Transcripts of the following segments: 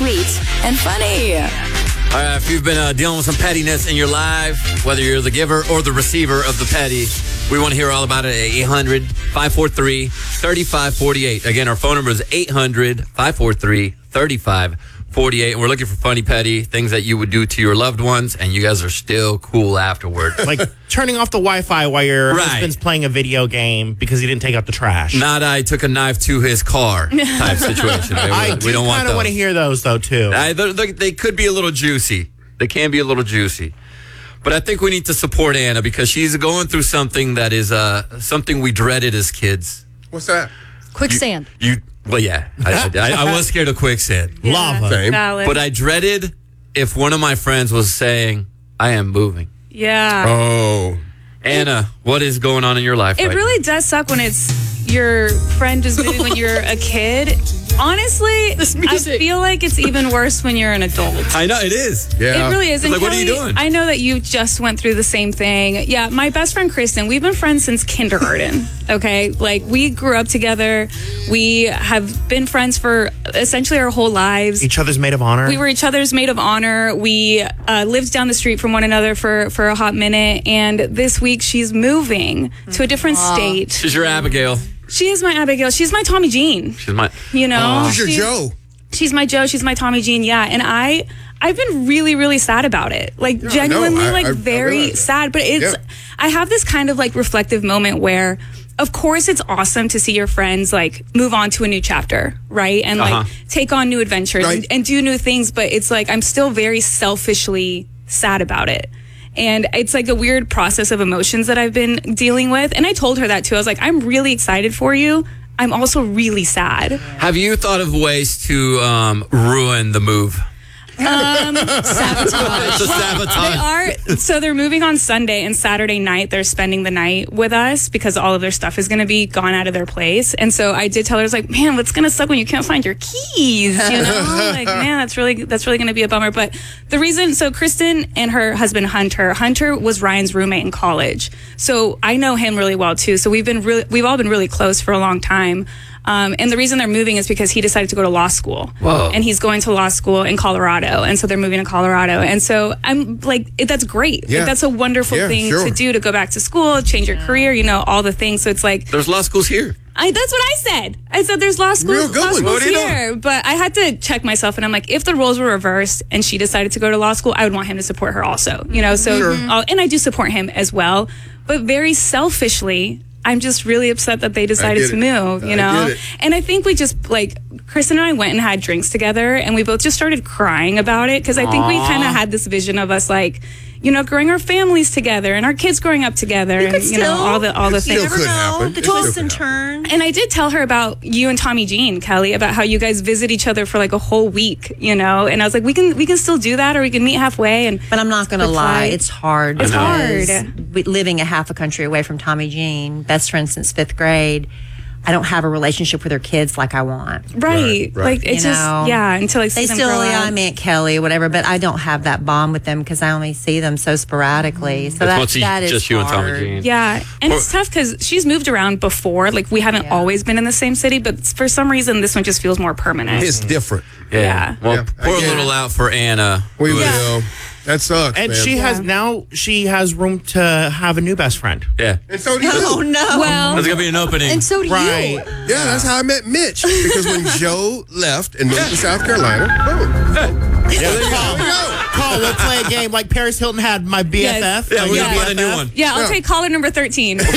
sweet, and funny. All right, if you've been dealing with some pettiness in your life, whether you're the giver or the receiver of the petty, we want to hear all about it at 800-543-3548. Again, our phone number is 800-543-3548. And we're looking for funny, petty things that you would do to your loved ones, and you guys are still cool afterward. Like turning off the Wi-Fi while your husband's playing a video game because he didn't take out the trash. Not I took a knife to his car type situation. We don't want those. I want to hear those, though, too. They could be a little juicy. They can be a little juicy. But I think we need to support Anna because she's going through something that is something we dreaded as kids. What's that? Quicksand. Well, yeah. I was scared of quicksand. Yeah, lava. Valid. But I dreaded if one of my friends was saying, I am moving. Yeah. Oh. Anna, what is going on in your life It right really does suck when it's your friend is moving when you're a kid. Honestly, I feel like it's even worse when you're an adult. I know, it is. Yeah. It really is. And Like, what are you Kelly, doing? I know that you just went through the same thing. Yeah, my best friend Kristen, we've been friends since kindergarten. Okay, like we grew up together. We have been friends for essentially our whole lives. Each other's maid of honor. We were each other's maid of honor. We lived down the street from one another for a hot minute. And this week she's moving to a different state. She's your Abigail. She is my Abigail. She's my Tommy Jean. She's my... You know? Who's your Joe? She's my Joe. She's my Tommy Jean. Yeah. And I've been really, really sad about it. Like genuinely, I very realize that. sad. But it's, I have this kind of like reflective moment where, of course, it's awesome to see your friends like move on to a new chapter, right? And like take on new adventures and do new things. But it's like, I'm still very selfishly sad about it. And it's like a weird process of emotions that I've been dealing with. And I told her that too. I was like, I'm really excited for you. I'm also really sad. Have you thought of ways to ruin the move? Sabotage. It's a sabotage. They're moving on Sunday, and Saturday night they're spending the night with us because all of their stuff is going to be gone out of their place. And so I did tell her, I was like, man, what's going to suck when you can't find your keys, you know? Like, man, that's really going to be a bummer. But the reason, so Kristen and her husband Hunter was Ryan's roommate in college. So I know him really well too. So we've all been really close for a long time. And the reason they're moving is because he decided to go to law school. Whoa. And he's going to law school in Colorado. And so they're moving to Colorado. And so I'm like, that's great. Yeah. Like, that's a wonderful thing to do, to go back to school, change your career, you know, all the things. So it's like... There's law schools here. That's what I said. I said there's law schools, What are you here. But I had to check myself. And I'm like, if the roles were reversed and she decided to go to law school, I would want him to support her also. You know, so... And I do support him as well. But very selfishly... I'm just really upset that they decided to move, you know? And I think we just, like, Kristen and I went and had drinks together, and we both just started crying about it, because I think we kind of had this vision of us, like, you know, growing our families together and our kids growing up together, and you know, all the things. Still could happen. The twists and turns. And I did tell her about you and Tommy Jean, Kelly, about how you guys visit each other for like a whole week, you know. And I was like, we can still do that, or we can meet halfway. But I'm not going to lie, it's hard. It's hard. Living a half a country away from Tommy Jean, best friend since 5th grade. I don't have a relationship with her kids like I want. Right. Like, it's just, until I see they them still, grow up. I'm Aunt Kelly or whatever, but I don't have that bond with them because I only see them so sporadically. So that is just you and Tommy hard. Jean. Yeah. And it's tough because she's moved around before. Like, we haven't always been in the same city, but for some reason, this one just feels more permanent. It's different. Yeah. Well, pour a little out for Anna. We will. That sucks, and man. she has room to have a new best friend. Yeah. And so do you. Oh, no. Well, there's going to be an opening. And so do you. Yeah, that's how I met Mitch. Because when Joe left and moved to South Carolina, boom. Call, we'll play a game like Paris Hilton had my BFF. Yes. Yeah, we're going to find a new one. Yeah, I'll take caller number 13. But we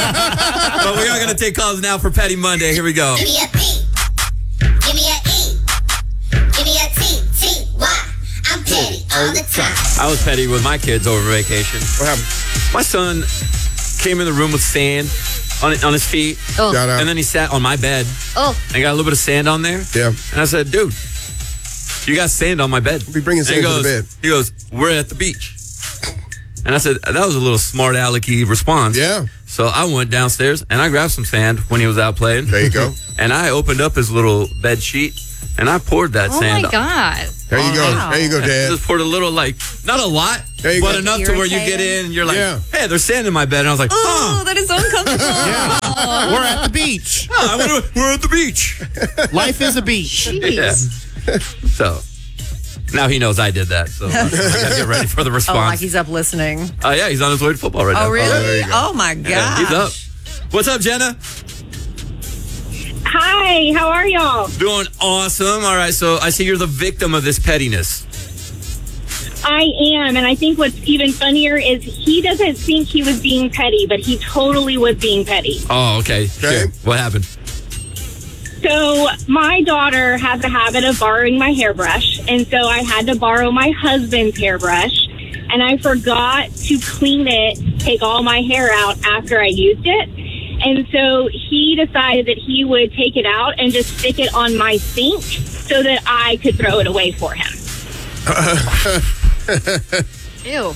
are going to take calls now for Petty Monday. Here we go. Give me a P. Give me a E. Give me a T. T-Y. I'm petty all the time. I was petty with my kids over vacation. What happened? My son came in the room with sand on his feet. Oh. Shout out. And then he sat on my bed. Oh. And got a little bit of sand on there. Yeah. And I said, dude, you got sand on my bed. Be bringing sand to the bed. He goes, we're at the beach. And I said, that was a little smart alecky response. Yeah. So I went downstairs and I grabbed some sand when he was out playing. There you go. And I opened up his little bed sheet and I poured that sand Oh, my God. There you go. Wow. There you go, Dad. Just poured a little, like, not a lot, There you but go. enough to where you get in and you're like, Yeah. hey, there's sand in my bed. And I was like, Oh, that is so uncomfortable. We're at the beach. we're at the beach. Life is a beach. Yeah. So, Now he knows I did that, so I gotta get ready for the Oh, response. like he's up listening. Yeah, he's on his way to football right now. Oh, there really? you go. Oh, my Yeah, gosh. he's up. What's up, Jenna? Hi, how are y'all? Doing awesome. All right, so I see you're the victim of this pettiness. I am, and I think what's even funnier is he doesn't think he was being petty, but he totally was being petty. Oh, okay. Sure. What happened? So my daughter has a habit of borrowing my hairbrush, and so I had to borrow my husband's hairbrush, and I forgot to clean it, take all my hair out after I used it. And so he decided that he would take it out and just stick it on my sink so that I could throw it away for him. Ew.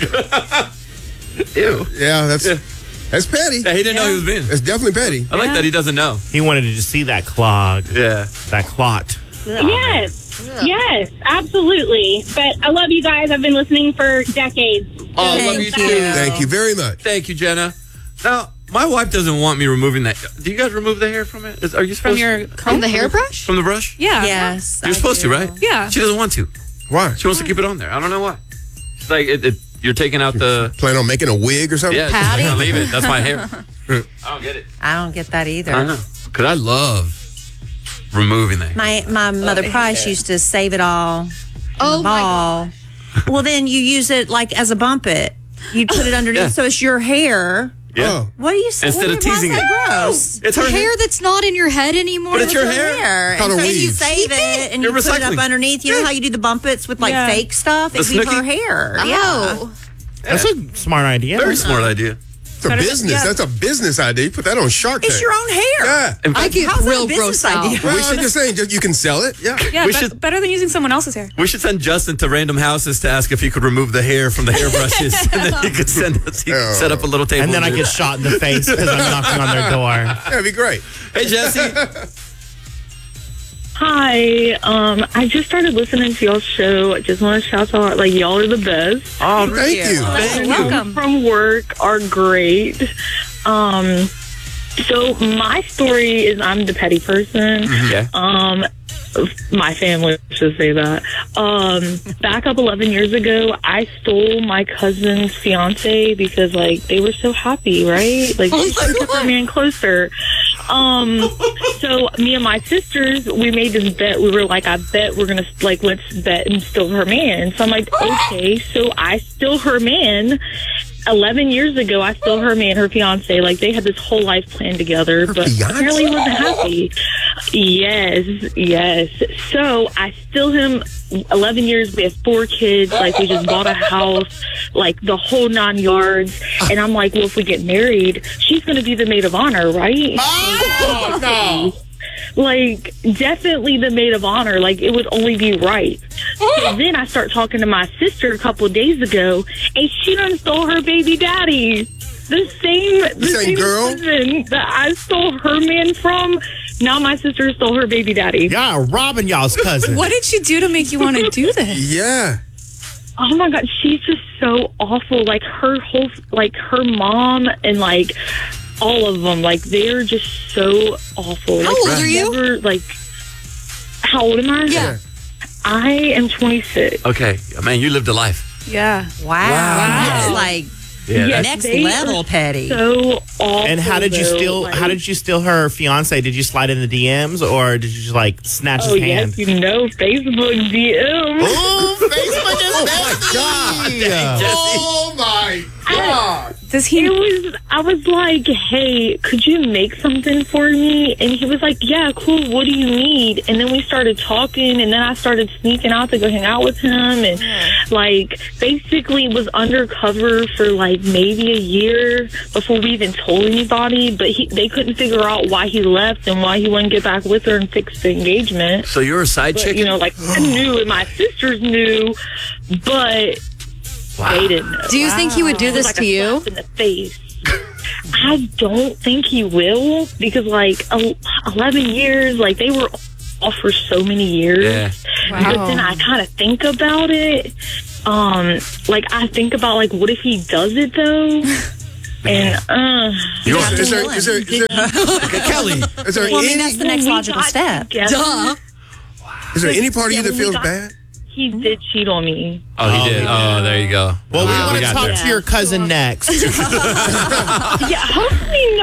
Ew. Yeah, that's petty. Yeah, he didn't know he was being. That's definitely petty. I like that he doesn't know. He wanted to just see that clog. Yeah. That clot. Yes, absolutely. But I love you guys. I've been listening for decades. Oh, I love you too. Thank you very much. Thank you, Jenna. Now, my wife doesn't want me removing that. Do you guys remove the hair from it? Are you supposed From your From the hairbrush? From the brush? Yeah. Yes. You're supposed to, right? Yeah. She doesn't want to. Why? She wants to keep it on there. I don't know why. It's like you're taking out the. Plan on making a wig or something? Yeah, just like, I'll leave it. That's my hair. I don't get it. I don't get that either. I know. Because I love removing that. My mother Price used to save it all in Oh, the my ball. Well, then you use it like as a bump it. You put it underneath, Yeah. so it's your hair. Yeah. Oh. What do you say? Instead of teasing why is it. that gross? It's her Hair that's not in your head anymore. But it's your hair. Called And a so you weave. save it and you You're put it up recycling. underneath. You know how you do the bump its with like Yeah. fake stuff? The It'd be her Snooki? hair. Yeah. Oh. That's a smart idea. Very smart idea. It's a business. yeah. That's a business idea. You put that on Shark Tank. It's your own hair. Yeah. In I fact, get How's that real a business grossed out. idea? Well, we should just say you can sell it. Yeah. Yeah, We should- better than using someone else's hair. we should send Justin to random houses to ask if he could remove the hair from the hairbrushes, and then he could send us. He could set up a little table. And then I do get it. shot in the face because I'm knocking on their door. That'd be great. Hey, Jesse. Hi, I just started listening to y'all's show. I just want to shout out, like, y'all are the best. Oh, Thank you. Thank you. Welcome. From work are great. So my story is I'm the petty person. Yeah. My family should say that. Back up 11 years ago, I stole my cousin's fiance because, like, they were so happy, right? Like, they took her man closer. So me and my sisters, we made this bet. We were like, I bet we're gonna, like, let's bet and steal her man. So I'm like, okay. So I stole her man. 11 years ago, I stole her man, her fiance. Like, they had this whole life plan together, but fiancé? apparently he wasn't happy. Yes. So I steal him. 11 years, we have 4 kids. Like, we just bought a house, like, the whole 9 yards. And I'm like, well, if we get married, she's going to be the maid of honor, right? Oh, no. Like, definitely the maid of honor. Like, it would only be right. So then I start talking to my sister a couple of days ago, and she done stole her baby daddy. The same girl? person that I stole her man from. Now my sister stole her baby daddy. Y'all robbing y'all's cousin. What did she do to make you want to do this? Yeah. Oh my God, she's just so awful. Like, her whole, like, her mom and, like, all of them, like, they're just so awful. How Like, old I've are you? never, like, how old am I? Yeah. I am 26. Okay, man, you lived a life. Yeah. Wow. That's like Yeah. Yes, next they level are petty. So awful. And how did you though. steal? Like, How did you steal her fiance? Did you slide in the DMs or did you just like snatch Oh his hand? yes, you know, Facebook DM. Oh, Facebook is Oh, my God. Does he? I was like, hey, could you make something for me? And he was like, yeah, cool. What do you need? And then we started talking, and then I started sneaking out to go hang out with him, and like basically was undercover for like maybe a year before we even told anybody. But they couldn't figure out why he left and why he wouldn't get back with her and fix the engagement. So you're a side But, chick? you know, like I knew and my sisters knew, but they didn't know. Do you think he would do this Like to a you? slap in the face. I don't think he will because, like, 11 years, like, they were off for so many years. Yeah. But then I kind of think about it. Like, I think about, like, what if he does it, though? And, Is there Kelly. Well, I mean, that's the next logical step. Duh. Is there any part of you that when we feels got bad? he did cheat on me. Oh, he did. Oh, there you go. Well, we want to got talk there. to your cousin next. Yeah, hopefully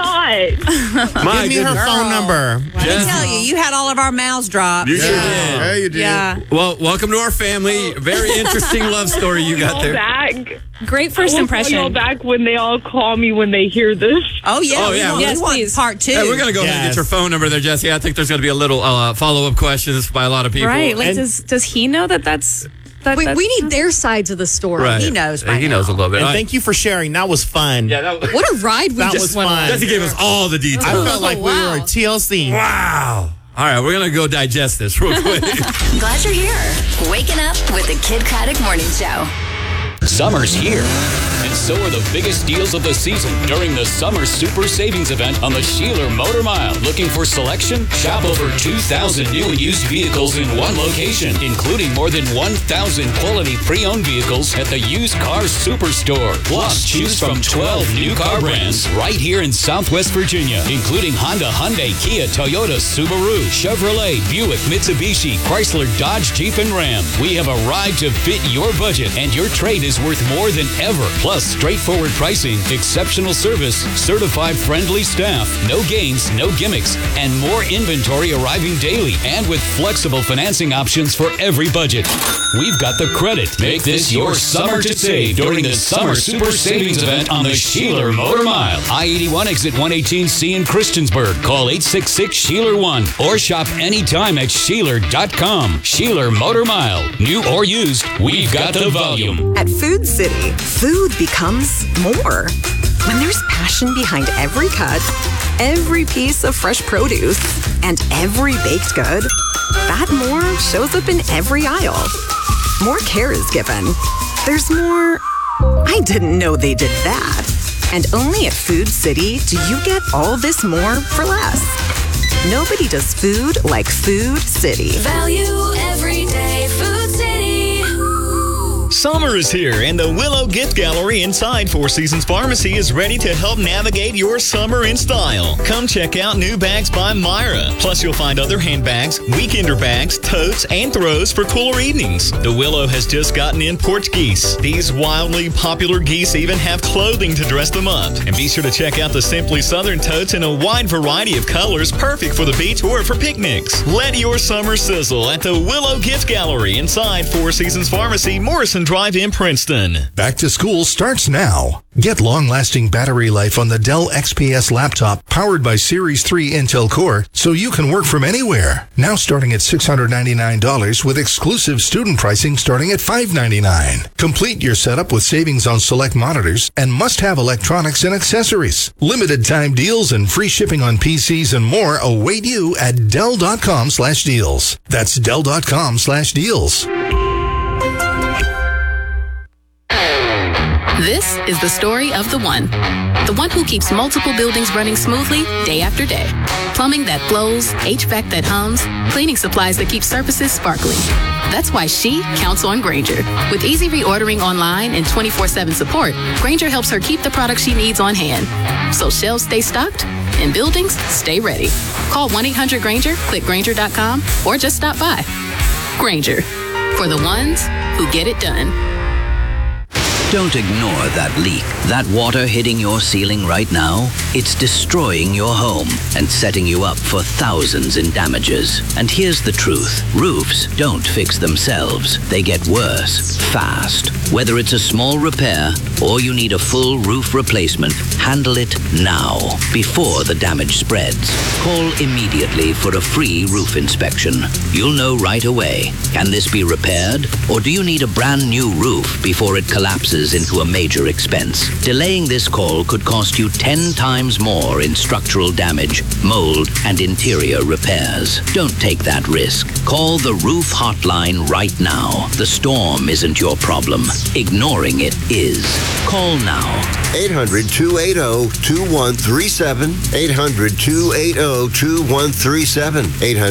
not. My Give me her goodness. phone number. I can tell you, you had all of our mouths dropped. You sure did. Yeah, you did. Yeah. Well, welcome to our family. Very interesting love story you got there. Back. Great first Y'all impression. back when they all call me when they hear this. Oh, yeah. Oh, yeah. We Yes, want please. part 2. Hey, we're going to go ahead and get your phone number there, Jesse. I think there's going to be a little follow-up questions by a lot of people. Right. Like, And- does he know that's... We need their sides of the story. Right. He knows by He knows a now. little bit. And thank you for sharing. That was fun. Yeah, that was... What a ride we That just was went fun. on. Jesse gave us all the details. I felt like we Wow. were at TLC. Wow. All right, we're going to go digest this real quick. Glad you're here. Waking up with the Kid Craddock Morning Show. Summer's here, and so are the biggest deals of the season during the Summer Super Savings Event on the Sheeler Motor Mile. Looking for selection? Shop over 2,000 new and used vehicles in one location, including more than 1,000 quality pre-owned vehicles at the Used Car Superstore. Plus, choose from 12 new car brands right here in Southwest Virginia, including Honda, Hyundai, Kia, Toyota, Subaru, Chevrolet, Buick, Mitsubishi, Chrysler, Dodge, Jeep, and Ram. We have a ride to fit your budget, and your trade is worth more than ever. Plus, straightforward pricing, exceptional service, certified friendly staff, no games, no gimmicks, and more inventory arriving daily, and with flexible financing options for every budget. We've got the credit. Make this your summer to save during the Summer Super Savings Event on the Sheeler Motor Mile. I-81 exit 118C in Christiansburg. Call 866-SHEELER1 or shop anytime at Sheeler.com. Sheeler Motor Mile. New or used, we've got the volume. At Food City, food becomes more. When there's passion behind every cut, every piece of fresh produce, and every baked good, that more shows up in every aisle. More care is given. There's more, I didn't know they did that. And only at Food City do you get all this more for less. Nobody does food like Food City. Value every day. Food City. Summer is here, and the Willow Gift Gallery inside Four Seasons Pharmacy is ready to help navigate your summer in style. Come check out new bags by Myra. Plus, you'll find other handbags, weekender bags, totes, and throws for cooler evenings. The Willow has just gotten in Portuguese. These wildly popular geese even have clothing to dress them up. And be sure to check out the Simply Southern totes in a wide variety of colors, perfect for the beach or for picnics. Let your summer sizzle at the Willow Gift Gallery inside Four Seasons Pharmacy, Morrison Drive in Princeton. Back to school starts now. Get long-lasting battery life on the Dell XPS laptop powered by Series 3 Intel Core so you can work from anywhere. Now starting at $699 with exclusive student pricing starting at $599. Complete your setup with savings on select monitors and must-have electronics and accessories. Limited time deals and free shipping on PCs and more await you at Dell.com/deals. That's Dell.com/deals. This is the story of the one who keeps multiple buildings running smoothly day after day. Plumbing that flows, HVAC that hums, cleaning supplies that keep surfaces sparkling. That's why she counts on Grainger. With easy reordering online and 24/7 support, Grainger helps her keep the products she needs on hand. So shelves stay stocked and buildings stay ready. Call 1-800-GRAINGER, click Grainger.com, or just stop by. Grainger, for the ones who get it done. Don't ignore that leak. That water hitting your ceiling right now, it's destroying your home and setting you up for thousands in damages. And here's the truth. Roofs don't fix themselves. They get worse, fast. Whether it's a small repair or you need a full roof replacement, handle it now, before the damage spreads. Call immediately for a free roof inspection. You'll know right away. Can this be repaired? Or do you need a brand new roof before it collapses into a major expense? Delaying this call could cost you 10 times more in structural damage, mold, and interior repairs. Don't take that risk. Call the Roof Hotline right now. The storm isn't your problem. Ignoring it is. Call now. 800-280-2137. 800-280-2137.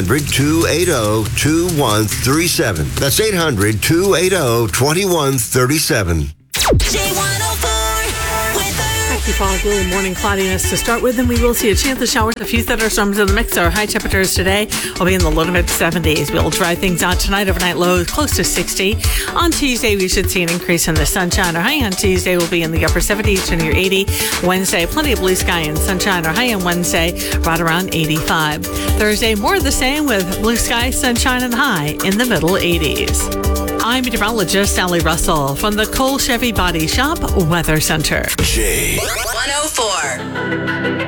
800-280-2137. That's 800-280-2137. J104 weather. mostly foggy and morning cloudiness to start with, and we will see a chance of showers, a few thunderstorms in the mix. Our high temperatures today will be in the low to mid 70s. We'll dry things out tonight. Overnight lows close to 60. On Tuesday, we should see an increase in the sunshine. Our high on Tuesday will be in the upper 70s to near 80. Wednesday, plenty of blue sky and sunshine. Our high on Wednesday, right around 85. Thursday, more of the same with blue sky, sunshine, and high in the middle 80s. I'm meteorologist Sally Russell from the Cole Chevy Body Shop Weather Center. J104.